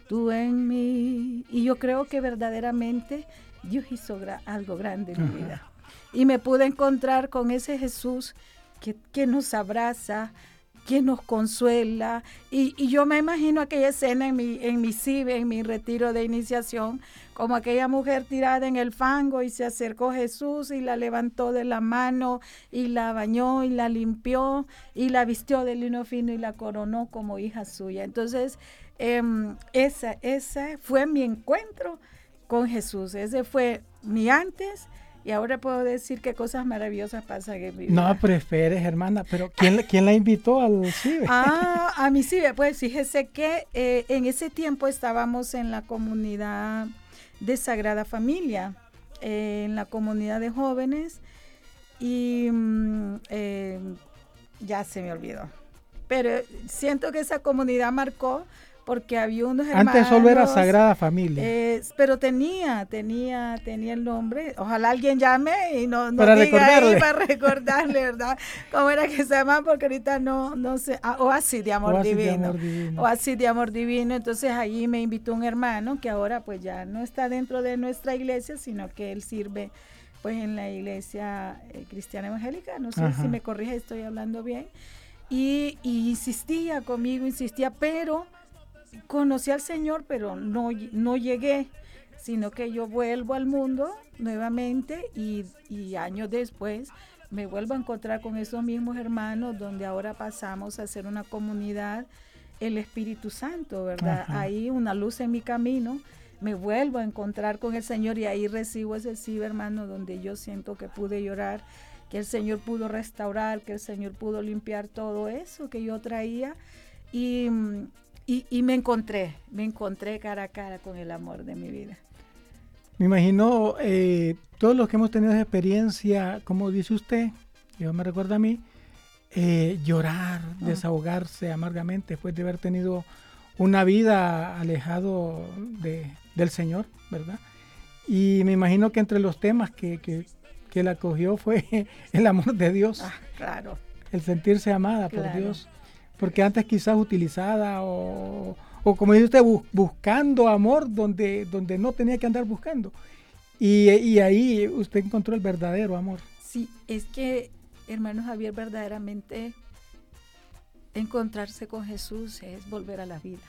tú en mí. Y yo creo que verdaderamente Dios hizo algo grande en mi vida. Y me pude encontrar con ese Jesús que nos abraza, que nos consuela. Y yo me imagino aquella escena en mi CIBE, en mi retiro de iniciación, como aquella mujer tirada en el fango y se acercó Jesús y la levantó de la mano y la bañó y la limpió y la vistió de lino fino y la coronó como hija suya. Entonces, esa fue mi encuentro con Jesús. Ese fue mi antes. Y ahora puedo decir qué cosas maravillosas pasan en mi vida. No, pero esperes, hermana, pero ¿quién la invitó al CIBE? A mi CIBE, pues fíjese que en ese tiempo estábamos en la comunidad de Sagrada Familia, en la comunidad de jóvenes, y ya se me olvidó. Pero siento que esa comunidad marcó porque había unos hermanos. Antes solo era Sagrada Familia. Pero tenía el nombre. Ojalá alguien llame y nos para diga recordarle. Ahí para recordarle, ¿verdad? ¿Cómo era que se llama? Porque ahorita no sé. Oasis de Amor Divino. Oasis de Amor Divino. Entonces allí me invitó un hermano que ahora pues ya no está dentro de nuestra iglesia, sino que él sirve pues en la iglesia cristiana evangélica. No sé si me corrige, estoy hablando bien. Y insistía conmigo, pero conocí al Señor, pero no llegué, sino que yo vuelvo al mundo nuevamente y años después me vuelvo a encontrar con esos mismos hermanos, donde ahora pasamos a ser una comunidad, el Espíritu Santo, ¿verdad? Ahí una luz en mi camino, me vuelvo a encontrar con el Señor y ahí recibo ese CIBE, hermano, donde yo siento que pude llorar, que el Señor pudo restaurar, que el Señor pudo limpiar todo eso que yo traía y me encontré cara a cara con el amor de mi vida. Me imagino todos los que hemos tenido esa experiencia, como dice usted, yo me recuerdo a mí, llorar, desahogarse amargamente después de haber tenido una vida alejado del Señor, ¿verdad? Y me imagino que entre los temas que la acogió fue el amor de Dios. Claro. El sentirse amada por Dios. Porque antes quizás utilizada o como dice usted, buscando amor donde no tenía que andar buscando. Y ahí usted encontró el verdadero amor. Sí, es que, hermano Javier, verdaderamente encontrarse con Jesús es volver a la vida.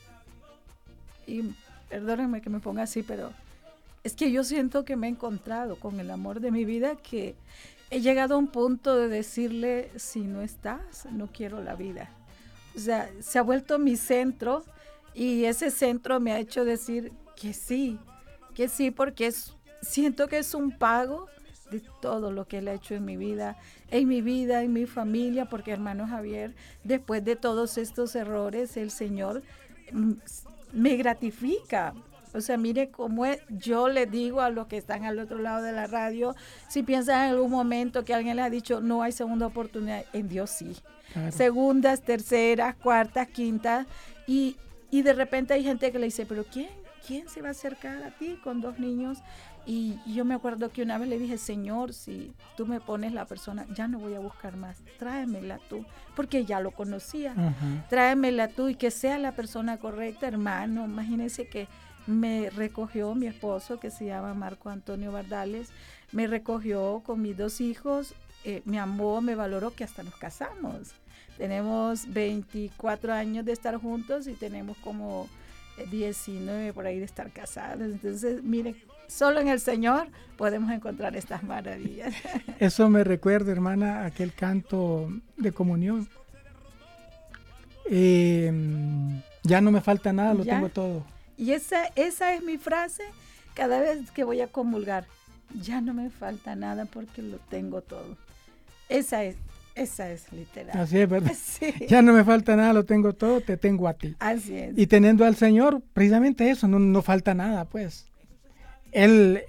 Y perdónenme que me ponga así, pero es que yo siento que me he encontrado con el amor de mi vida, que he llegado a un punto de decirle, si no estás, no quiero la vida. O sea, se ha vuelto mi centro y ese centro me ha hecho decir que sí, porque siento que es un pago de todo lo que Él ha hecho en mi vida, en mi familia, porque hermano Javier, después de todos estos errores, el Señor me gratifica. O sea, mire cómo yo le digo a los que están al otro lado de la radio, si piensan en algún momento que alguien les ha dicho no hay segunda oportunidad, en Dios sí. Claro. Segundas, terceras, cuartas, quintas, y de repente hay gente que le dice, pero ¿quién se va a acercar a ti con 2 niños? Y yo me acuerdo que una vez le dije, Señor, si tú me pones la persona, ya no voy a buscar más, tráemela tú, porque ya lo conocía, tráemela tú y que sea la persona correcta, hermano. Imagínense que me recogió mi esposo, que se llama Marco Antonio Bardales, me recogió con mis 2 hijos, me amó, me valoró, que hasta nos casamos. Tenemos 24 años de estar juntos y tenemos como 19 por ahí de estar casados. Entonces, miren, solo en el Señor podemos encontrar estas maravillas. Eso me recuerda, hermana, aquel canto de comunión. Ya no me falta nada, lo tengo todo. Y esa es mi frase cada vez que voy a comulgar. Ya no me falta nada porque lo tengo todo. Esa es literal. Así es, ¿verdad? Sí. Ya no me falta nada, lo tengo todo, te tengo a ti. Así es. Y teniendo al Señor, precisamente eso, no falta nada, pues. Él,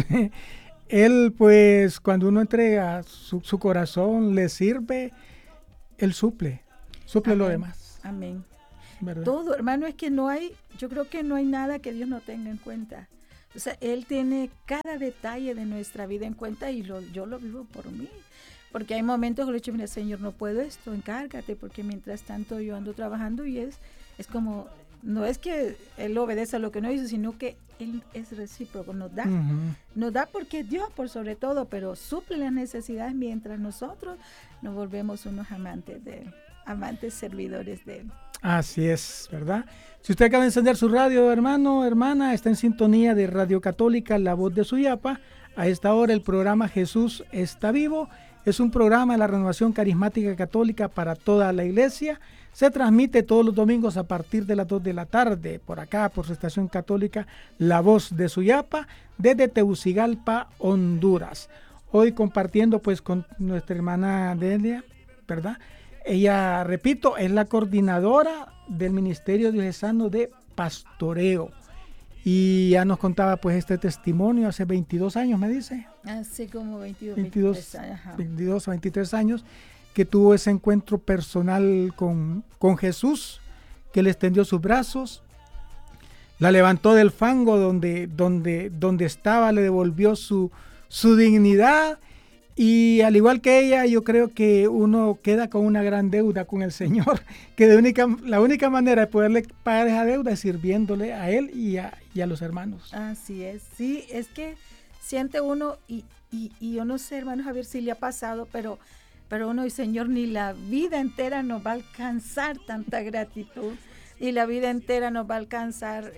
pues, cuando uno entrega su corazón, le sirve, Él suple Amén. Lo demás. Amén. ¿Verdad? Todo, hermano, es que yo creo que no hay nada que Dios no tenga en cuenta. O sea, Él tiene cada detalle de nuestra vida en cuenta y yo lo vivo por mí. Porque hay momentos que le he dicho, mira, Señor, no puedo esto, encárgate, porque mientras tanto yo ando trabajando y es como no es que Él obedece a lo que no hizo, sino que Él es recíproco, nos da porque es Dios por sobre todo, pero suple las necesidades mientras nosotros nos volvemos unos amantes de Él, amantes servidores de Él. Así es, ¿verdad? Si usted acaba de encender su radio, hermano, hermana, está en sintonía de Radio Católica, La Voz de Suyapa. A esta hora el programa Jesús está vivo. Es un programa de la Renovación Carismática Católica para toda la iglesia. Se transmite todos los domingos a partir de las 2 de la tarde, por acá, por su estación católica, La Voz de Suyapa, desde Tegucigalpa, Honduras. Hoy compartiendo pues con nuestra hermana Delia, ¿verdad? Ella, repito, es la coordinadora del Ministerio Diocesano de Pastoreo. Y ya nos contaba pues este testimonio hace 22 años, me dice. Así como 22 o 23 años, que tuvo ese encuentro personal con Jesús, que le extendió sus brazos, la levantó del fango donde estaba, le devolvió su dignidad. Y al igual que ella, yo creo que uno queda con una gran deuda con el Señor, que la única manera de poderle pagar esa deuda es sirviéndole a Él y a los hermanos. Así es, sí, es que siente uno, y yo no sé, hermano Javier, si le ha pasado, pero uno dice, Señor, ni la vida entera nos va a alcanzar tanta gratitud, y la vida entera nos va a alcanzar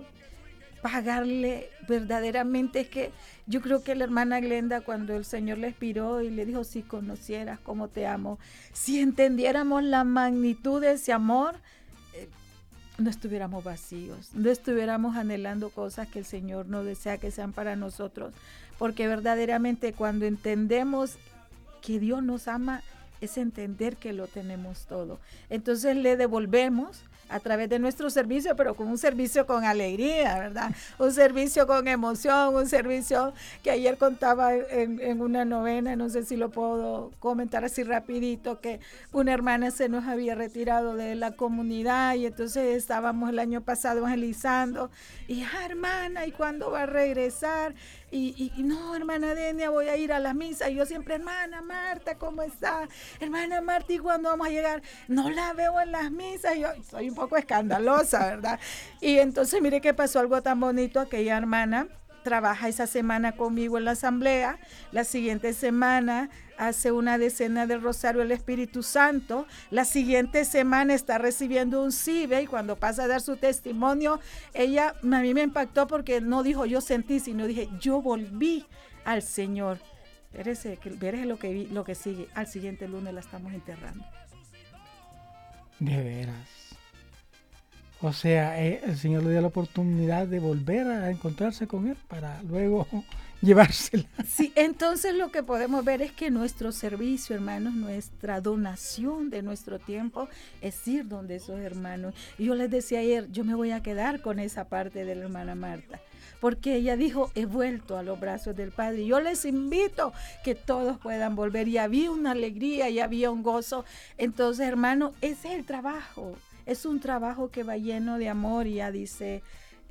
pagarle verdaderamente. Es que yo creo que la hermana Glenda, cuando el Señor le inspiró y le dijo, si conocieras cómo te amo, si entendiéramos la magnitud de ese amor, no estuviéramos vacíos, no estuviéramos anhelando cosas que el Señor no desea que sean para nosotros, porque verdaderamente cuando entendemos que Dios nos ama, es entender que lo tenemos todo. Entonces le devolvemos a través de nuestro servicio, pero con un servicio con alegría, ¿verdad? Un servicio con emoción, un servicio que ayer contaba en una novena, no sé si lo puedo comentar así rapidito, que una hermana se nos había retirado de la comunidad y entonces estábamos el año pasado evangelizando y hermana, ¿y cuándo va a regresar? Y no, hermana Denia, voy a ir a la misa. Y yo siempre, hermana Marta, ¿cómo está? Hermana Marta, ¿y cuándo vamos a llegar? No la veo en las misas. Yo soy un poco escandalosa, ¿verdad? Y entonces mire que pasó algo tan bonito. Aquella hermana trabaja esa semana conmigo en la asamblea, la siguiente semana hace una decena del Rosario del Espíritu Santo, la siguiente semana está recibiendo un CIBE y cuando pasa a dar su testimonio, ella a mí me impactó porque no dijo yo sentí, sino dije yo volví al Señor. Veré lo que sigue, al siguiente lunes la estamos enterrando. De veras. O sea, el Señor le dio la oportunidad de volver a encontrarse con Él para luego llevársela. Sí, entonces lo que podemos ver es que nuestro servicio, hermanos, nuestra donación de nuestro tiempo es ir donde esos hermanos. Y yo les decía ayer, yo me voy a quedar con esa parte de la hermana Marta, porque ella dijo, he vuelto a los brazos del Padre. Y yo les invito que todos puedan volver. Y había una alegría y había un gozo. Entonces, hermano, ese es el trabajo. Es un trabajo que va lleno de amor. Y ya dice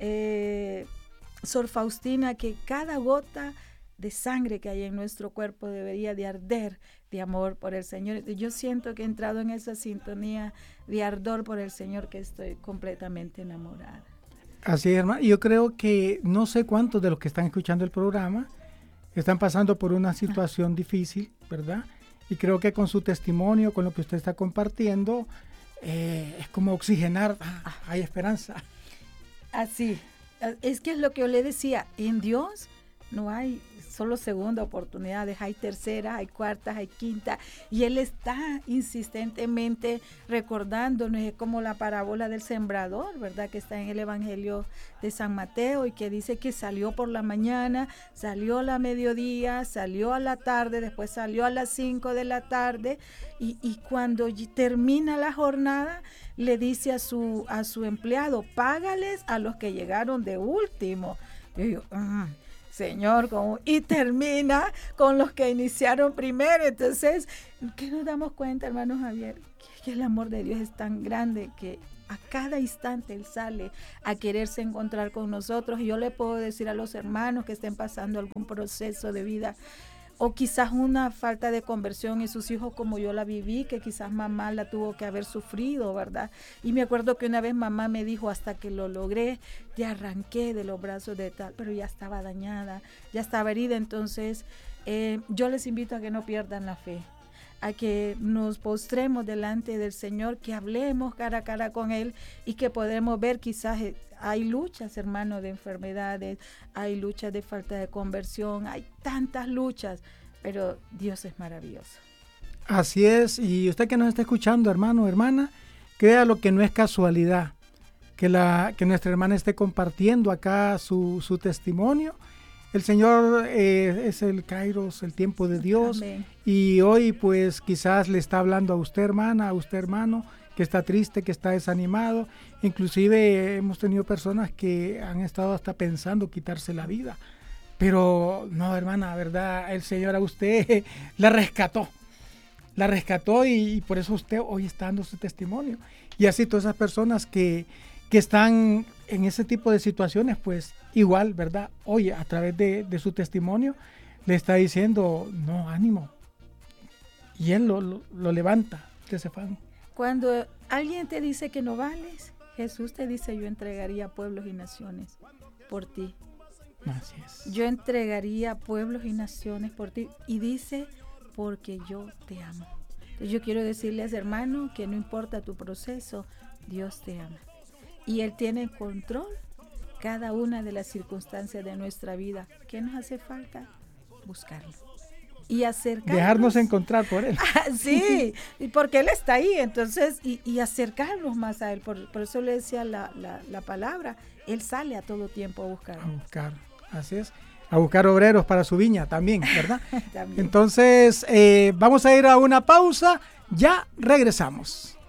Sor Faustina que cada gota de sangre que hay en nuestro cuerpo debería de arder de amor por el Señor. Yo siento que he entrado en esa sintonía de ardor por el Señor, que estoy completamente enamorada. Así es, hermano. Yo creo que no sé cuántos de los que están escuchando el programa están pasando por una situación difícil, ¿verdad? Y creo que con su testimonio, con lo que usted está compartiendo, es como oxigenar, hay esperanza. Así, es que es lo que yo le decía, en Dios no hay solo segunda oportunidades, hay tercera, hay cuarta, hay quinta, y Él está insistentemente recordándonos, como la parábola del sembrador, ¿verdad? Que está en el Evangelio de San Mateo y que dice que salió por la mañana, salió a la mediodía, salió a la tarde, después salió a las 5 de la tarde y cuando termina la jornada le dice a su empleado, págales a los que llegaron de último. Yo digo, Señor, y termina con los que iniciaron primero. Entonces, ¿qué nos damos cuenta, hermano Javier? Que el amor de Dios es tan grande que a cada instante Él sale a quererse encontrar con nosotros. Y yo le puedo decir a los hermanos que estén pasando algún proceso de vida, o quizás una falta de conversión en sus hijos como yo la viví, que quizás mamá la tuvo que haber sufrido, ¿verdad? Y me acuerdo que una vez mamá me dijo, hasta que lo logré, te arranqué de los brazos de tal, pero ya estaba dañada, ya estaba herida. Entonces yo les invito a que no pierdan la fe, a que nos postremos delante del Señor, que hablemos cara a cara con Él y que podemos ver, quizás hay luchas, hermano, de enfermedades, hay luchas de falta de conversión, hay tantas luchas, pero Dios es maravilloso. Así es, y usted que nos está escuchando, hermano, hermana, crea lo que no es casualidad, que nuestra hermana esté compartiendo acá su testimonio. El Señor es el Kairos, el tiempo de Dios. Amén. Y hoy pues quizás le está hablando a usted, hermana, a usted, hermano, que está triste, que está desanimado. Inclusive hemos tenido personas que han estado hasta pensando quitarse la vida. Pero no, hermana, verdad, el Señor a usted la rescató y por eso usted hoy está dando su testimonio. Y así todas esas personas que están en ese tipo de situaciones, pues igual, ¿verdad? Hoy a través de su testimonio le está diciendo, no, ánimo. Y Él lo levanta de ese fango. Cuando alguien te dice que no vales, Jesús te dice, yo entregaría pueblos y naciones por ti. Así es. Yo entregaría pueblos y naciones por ti. Y dice, porque yo te amo. Entonces yo quiero decirles, hermano, que no importa tu proceso, Dios te ama. Y Él tiene en control cada una de las circunstancias de nuestra vida. ¿Qué nos hace falta? Buscarlo. Y acercarnos. Dejarnos encontrar por Él. Sí, porque Él está ahí, entonces, y acercarnos más a Él. Por eso le decía la palabra, Él sale a todo tiempo a buscar. A buscar, así es. A buscar obreros para su viña también, ¿verdad? También. Entonces, vamos a ir a una pausa, ya regresamos.